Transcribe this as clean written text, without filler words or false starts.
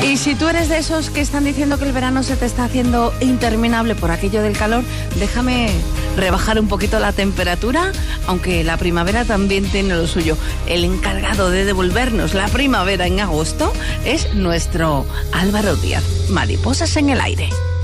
Y si tú eres de esos que están diciendo que el verano se te está haciendo interminable por aquello del calor, déjame rebajar un poquito la temperatura, aunque la primavera también tiene lo suyo. El encargado de devolvernos la primavera en agosto es nuestro Álvaro Díaz. Mariposas en el aire.